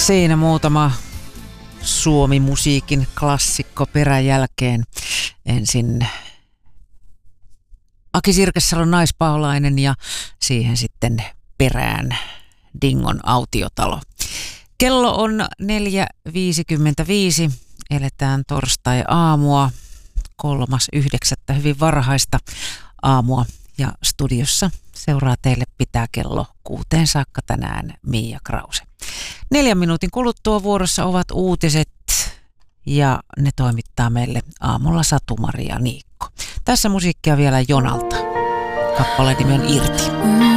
Siinä muutama Suomi-musiikin klassikko peräjälkeen. Ensin Aki Sirkessalon Naispaholainen ja siihen sitten perään Dingon autiotalo. Kello on 4.55. Eletään torstai-aamua, 3.9. hyvin varhaista aamua. Ja studiossa seuraa teille pitää kello 6 saakka tänään Mia Krause. 4 minuutin kuluttua vuorossa ovat uutiset ja ne toimittaa meille aamulla Satu-Maria Niikko. Tässä musiikkia vielä Jonalta. Kappale nimi on Irti.